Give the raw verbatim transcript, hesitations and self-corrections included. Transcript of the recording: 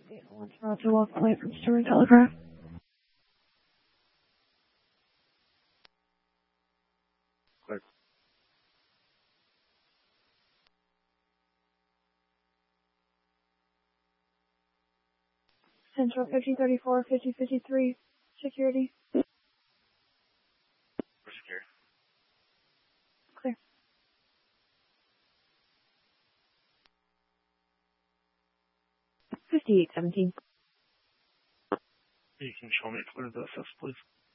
Toronto Walk Point from Stewart Telegraph. Clear. Central fifty thirty-four, fifty fifty-three, security. We're secure. Clear. fifty-eight seventeen. You can show me clear the assist, please.